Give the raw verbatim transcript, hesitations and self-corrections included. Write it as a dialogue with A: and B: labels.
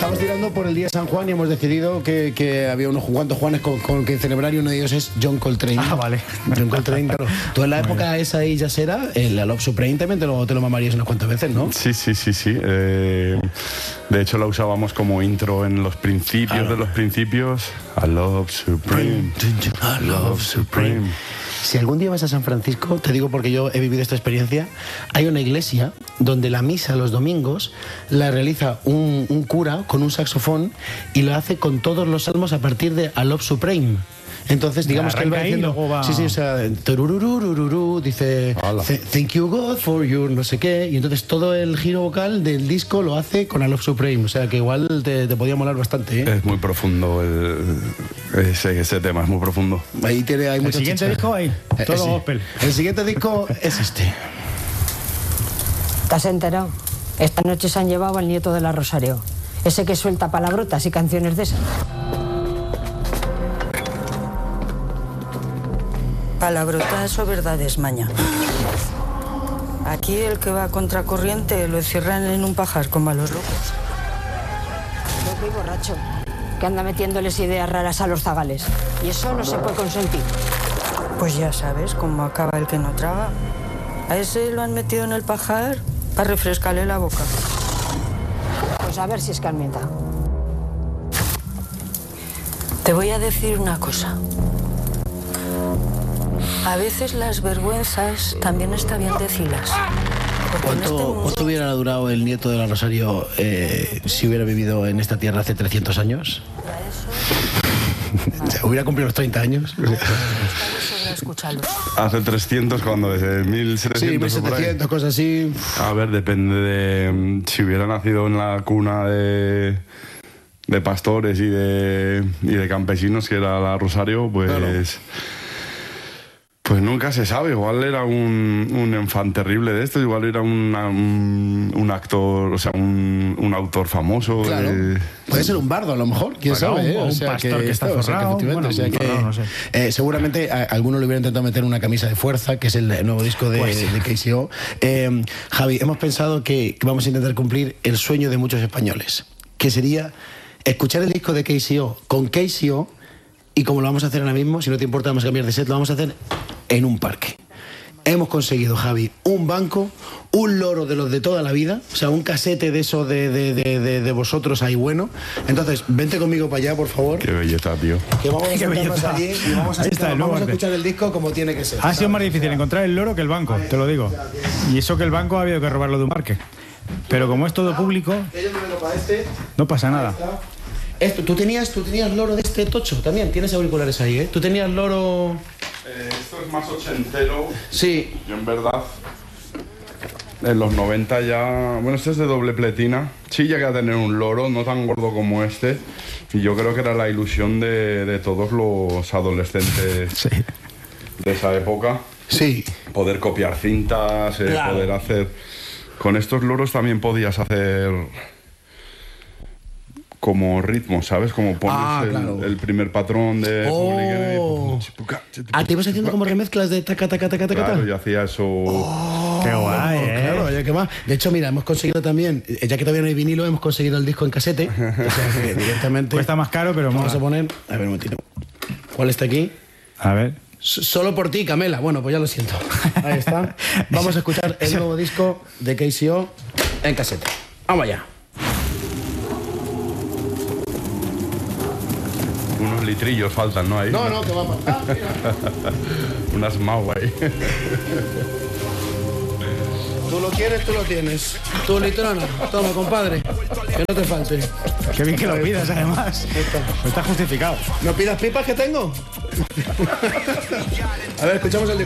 A: Estamos tirando por el día de San Juan y hemos decidido que, que había unos cuantos Juanes con, con que celebrar y uno de ellos es John Coltrane.
B: Ah, vale.
A: John Coltrane, claro. Tú en la época esa ahí ya será, el Love Supreme también te lo, te lo mamarías unas cuantas veces, ¿no?
C: Sí, sí, sí, sí. Eh, de hecho la usábamos como intro en los principios ah, de los principios. I Love Supreme.
A: I Love Supreme. Si algún día vas a San Francisco, te digo porque yo he vivido esta experiencia, hay una iglesia donde la misa los domingos la realiza un, un cura con un saxofón y lo hace con todos los salmos a partir de I Love Supreme. Entonces, digamos que él va diciendo, va... sí, sí, o sea, turururururu, dice, thank you God for your no sé qué, y entonces todo el giro vocal del disco lo hace con I Love Supreme, o sea que igual te, te podía molar bastante, ¿eh?
C: Es muy profundo el, ese, ese tema, es muy profundo.
A: Ahí tiene, hay
B: el
A: mucha
B: siguiente
A: chicha.
B: disco ahí, todo
A: eh, sí.
B: gospel.
A: El siguiente disco es este.
D: ¿Te has enterado? Esta noche se han llevado al nieto de la Rosario, ese que suelta palabrotas y canciones de esas.
E: Palabrotas o verdades, maña. Aquí el que va a contracorriente lo encierran en un pajar como a los locos.
D: Loco y borracho, que anda metiéndoles ideas raras a los zagales. Y eso no se puede consentir.
E: Pues ya sabes cómo acaba el que no traga. A ese lo han metido en el pajar para refrescarle la boca.
D: Pues a ver si escarmienta.
E: Te voy a decir una cosa. A veces las vergüenzas también está bien decirlas.
A: ¿Cuánto, este mundo... ¿Cuánto hubiera durado el nieto de la Rosario eh, si hubiera vivido en esta tierra hace trescientos años? O sea, ¿hubiera cumplido los treinta años?
C: Hace trescientos, cuando desde mil setecientos.
A: Sí, mil setecientos, cosas así.
C: A ver, depende de si hubiera nacido en la cuna de, de pastores y de, y de campesinos, que era la Rosario, pues... Claro. Pues nunca se sabe, igual era un, un enfant terrible de esto, igual era una, un, un actor, o sea, un, un autor famoso.
A: Claro.
C: De...
A: Puede ser un bardo a lo mejor, quién
B: bueno,
A: sabe.
B: Un,
A: ¿eh?
B: o un
A: o sea,
B: pastor que, que está
A: esto,
B: forrado,
A: o sea, que,
B: bueno,
A: o sea, que
B: forrado, no sé.
A: eh, seguramente a, alguno le hubiera intentado meter una camisa de fuerza, que es el nuevo disco de, pues, de K C O. Eh, Javi, hemos pensado que, que vamos a intentar cumplir el sueño de muchos españoles, que sería escuchar el disco de K C O con K C O, y como lo vamos a hacer ahora mismo, si no te importa, vamos a cambiar de set, lo vamos a hacer en un parque. Hemos conseguido, Javi, un banco, un loro de los de toda la vida, o sea, un casete de eso de, de, de, de, de vosotros ahí bueno. Entonces, vente conmigo para allá, por favor.
C: Qué belleza, tío.
A: Que vamos a sentarnos allí y vamos a,
B: Ahí está,
A: vamos a escuchar el disco como tiene que ser.
B: Ha sido más difícil encontrar el loro que el banco, te lo digo. Y eso que el banco ha habido que robarlo de un parque. Pero como es todo público, no pasa nada.
A: Esto, ¿tú, tenías, tú tenías loro de este tocho también, tienes auriculares ahí, ¿eh? Tú tenías loro...
C: Eh, esto es más ochentero.
A: Sí.
C: Yo en verdad, en los noventa ya... Bueno, este es de doble pletina. Sí llegué a tener un loro, no tan gordo como este. Y yo creo que era la ilusión de, de todos los adolescentes
B: sí.
C: de esa época.
A: Sí.
C: Poder copiar cintas, eh, claro. Poder hacer... Con estos loros también podías hacer... como ritmo, ¿sabes? Como pones ah, el, claro. el primer patrón de...
A: Oh. Ah, te ibas haciendo como remezclas de taca, taca, taca, taca.
C: Claro, yo hacía eso...
A: Oh,
B: ¡qué guay, eh!
A: Claro, oye, ¿qué más? De hecho, mira, hemos conseguido también, ya que todavía no hay vinilo, hemos conseguido el disco en casete. O sea, que directamente...
B: Cuesta más caro, pero
A: vamos
B: mola.
A: a poner... A ver, un momentito. ¿Cuál está aquí?
B: A ver...
A: Solo por ti, Camela. Bueno, pues ya lo siento. Ahí está. Vamos a escuchar el nuevo disco de K C O en casete. Vamos allá.
C: Unos litrillos faltan, ¿no? Ahí.
A: No, no, que vamos. Ah,
C: unas mau ahí.
A: Tú lo quieres, tú lo tienes. Tú litrona. Toma, compadre. Que no te falte.
B: Qué bien que lo pidas, además. Está. Está justificado.
A: ¿No pidas pipas que tengo? A ver, escuchamos el disco.